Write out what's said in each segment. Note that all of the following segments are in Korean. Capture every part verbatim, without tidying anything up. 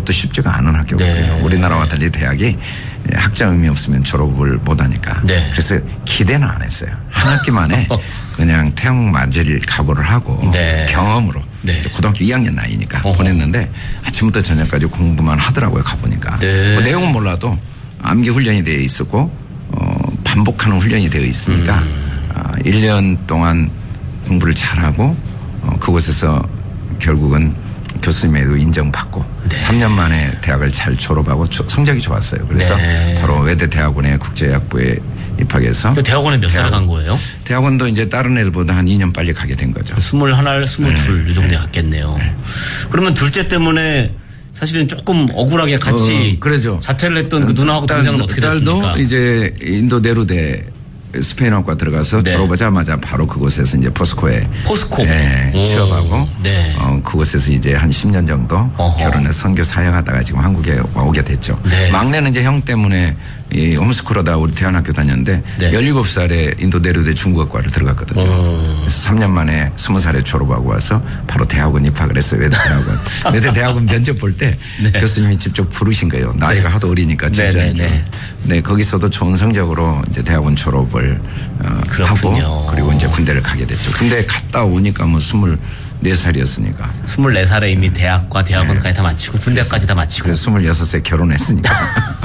졸업도 쉽지가 않은 학교거든요. 네. 우리나라와 달리 대학이 학점이 없으면 졸업을 못하니까. 네. 그래서 기대는 안 했어요. 한 학기 만에 그냥 태형 맞을 각오를 하고 네. 경험으로 네. 고등학교 이 학년 나이니까 어허. 보냈는데 아침부터 저녁까지 공부만 하더라고요. 가보니까. 네. 뭐 내용은 몰라도 암기 훈련이 되어 있었고 어, 반복하는 훈련이 되어 있으니까 음. 어, 일 년 동안 공부를 잘하고 어, 그곳에서 결국은 교수님에도 인정받고 네. 삼 년 만에 대학을 잘 졸업하고 조, 성적이 좋았어요. 그래서 네. 바로 외대대학원의 국제학부에 입학해서 대학원에 몇 살에 간 거예요? 대학원도 이제 다른 애들보다 한 이 년 빨리 가게 된 거죠. 스물하나, 스물둘 네. 이 정도에 갔겠네요. 네. 그러면 둘째 때문에 사실은 조금 억울하게 같이 어, 그러죠. 자퇴를 했던 그 누나하고 딸, 동생은 어떻게 됐습니까? 딸도 이제 인도 네루대 스페인어과 들어가서 네. 졸업하자마자 바로 그곳에서 이제 포스코에 포스코 네, 취업하고 네. 어, 그곳에서 이제 한 십 년 정도 어허. 결혼해서 선교 사역하다가 지금 한국에 오게 됐죠. 네. 막내는 이제 형 때문에 이 홈스쿨하다 우리 대안학교 다녔는데 네. 열일곱 살에 인도 네루대 중국어과를 들어갔거든요. 음. 그래서 삼 년 만에 스무 살에 졸업하고 와서 바로 대학원 입학을 했어요. 외대대학원. 외대대학원 면접 볼 때 네. 교수님이 직접 부르신 거예요. 나이가 네. 하도 어리니까 진짜. 네, 네, 네. 네, 거기서도 좋은 성적으로 이제 대학원 졸업을 어, 하고 그리고 이제 군대를 가게 됐죠. 군대 갔다 오니까 뭐 스물네 살이었으니까. 스물네 살에 이미 대학과 대학원까지 네. 다 마치고 군대까지 다 마치고. 그래서 스물여섯 세 결혼했으니까.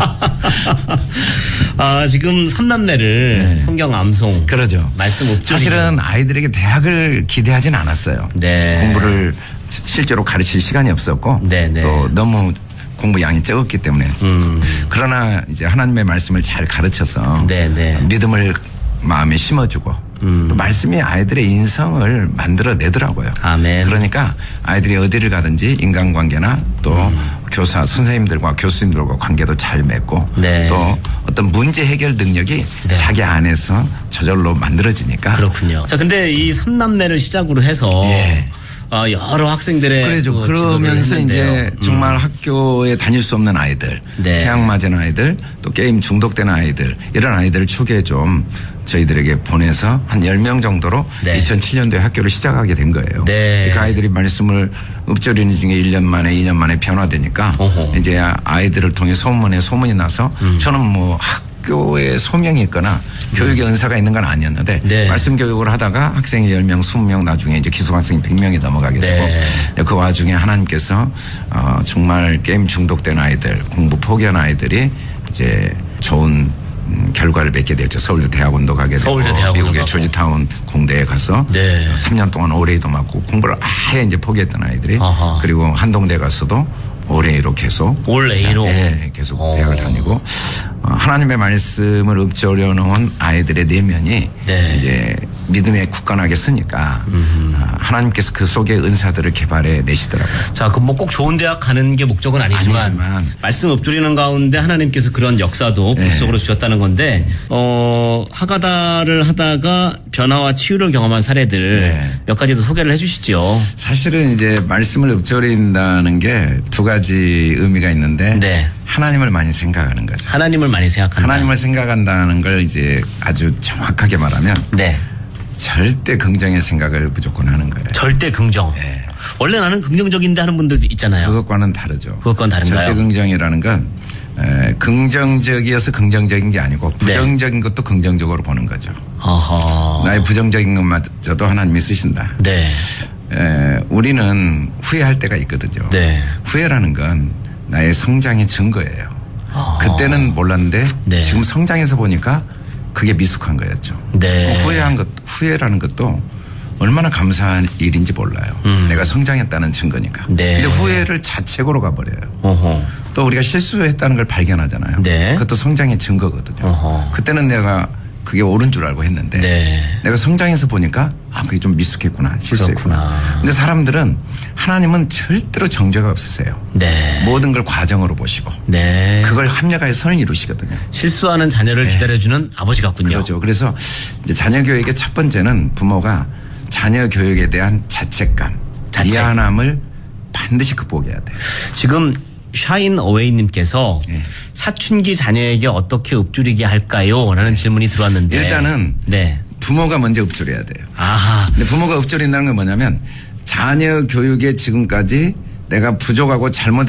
아, 지금 삼남매를 네. 성경 암송. 그러죠. 말씀 옵조리고. 사실은 아이들에게 대학을 기대하진 않았어요. 네. 공부를 실제로 가르칠 시간이 없었고 네, 네. 또 너무 공부 양이 적었기 때문에. 음. 그러나 이제 하나님의 말씀을 잘 가르쳐서 네, 네. 믿음을 마음에 심어주고 음. 또 말씀이 아이들의 인성을 만들어내더라고요. 아멘. 그러니까 아이들이 어디를 가든지 인간관계나 또 음. 교사 선생님들과 교수님들과 관계도 잘 맺고 네. 또 어떤 문제 해결 능력이 네. 자기 안에서 저절로 만들어지니까. 그렇군요. 자, 근데 이 삼남매를 시작으로 해서 예. 어, 여러 학생들의 그래죠. 그 그러면서 이제 음. 정말 학교에 다닐 수 없는 아이들, 네. 태양 맞은 아이들, 또 게임 중독된 아이들 이런 아이들을 초기에 좀 저희들에게 보내서 한 열 명 정도로 네. 이천칠 년도에 학교를 시작하게 된 거예요. 네. 그 아이들이 말씀을 읊조리는 중에 일 년 만에 이 년 만에 변화되니까 어허. 이제 아이들을 통해 소문에 소문이 나서 음. 저는 뭐 학교에 소명이 있거나 음. 교육의 은사가 있는 건 아니었는데 네. 말씀 교육을 하다가 학생이 열 명, 스무 명 나중에 이제 기숙학생이 백 명이 넘어가게 되고 네. 그 와중에 하나님께서 어 정말 게임 중독된 아이들, 공부 포기한 아이들이 이제 좋은 음, 결과를 맺게 됐죠. 서울대 대학원도 가게 되고 서울대 대학원도 미국의 가고. 조지타운 공대에 가서 네. 삼 년 동안 오레이도 맞고 공부를 아예 이제 포기했던 아이들이 아하. 그리고 한동대 가서도 올해로 계속 올해로 네, 계속 오. 대학을 다니고 어, 하나님의 말씀을 읊조려 놓은 아이들의 내면이 네. 이제 믿음에 굳건하게 쓰니까 어, 하나님께서 그 속에 은사들을 개발해 내시더라고요. 자, 그 뭐 꼭 좋은 대학 가는 게 목적은 아니지만, 아니지만 말씀 읊조리는 가운데 하나님께서 그런 역사도 네. 부수적으로 주셨다는 건데 어, 하가다를 하다가 변화와 치유를 경험한 사례들 네. 몇 가지 더 소개를 해 주시죠. 사실은 이제 말씀을 읊조린다는 게 두 가지 의미가 있는데 네. 하나님을 많이 생각하는 거죠. 하나님을 많이 생각한다. 하나님을 생각한다는 걸 이제 아주 정확하게 말하면 네. 절대 긍정의 생각을 무조건 하는 거예요. 절대 긍정. 네. 원래 나는 긍정적인데 하는 분들도 있잖아요. 그것과는 다르죠. 그것과는 다른가요? 절대 긍정이라는 건 에, 긍정적이어서 긍정적인 게 아니고 부정적인 네. 것도 긍정적으로 보는 거죠. 어허. 나의 부정적인 것마저도 하나님이 쓰신다. 네. 에, 우리는 후회할 때가 있거든요. 네. 후회라는 건 나의 성장의 증거예요. 어허. 그때는 몰랐는데 네. 지금 성장해서 보니까 그게 미숙한 거였죠. 네. 후회한 것, 후회라는 것도 얼마나 감사한 일인지 몰라요. 음. 내가 성장했다는 증거니까. 네. 근데 후회를 자책으로 가버려요. 어허. 또 우리가 실수했다는 걸 발견하잖아요. 네. 그것도 성장의 증거거든요. 어허. 그때는 내가 그게 옳은 줄 알고 했는데 네. 내가 성장해서 보니까 아 그게 좀 미숙했구나. 실수했구나. 그렇구나. 근데 사람들은 하나님은 절대로 정죄가 없으세요. 네. 모든 걸 과정으로 보시고 네. 그걸 합력하여 선을 이루시거든요. 실수하는 자녀를 네. 기다려주는 아버지 같군요. 그렇죠. 그래서 이제 자녀 교육의 첫 번째는 부모가 자녀 교육에 대한 자책감, 자책. 미안함을 반드시 극복해야 돼요. 지금 샤인 어웨이님께서 네. 사춘기 자녀에게 어떻게 읊조리게 할까요? 라는 질문이 들어왔는데 일단은 네. 부모가 먼저 읊조려야 돼요. 아하. 근데 부모가 읊조린다는 건 뭐냐면 자녀 교육에 지금까지 내가 부족하고 잘못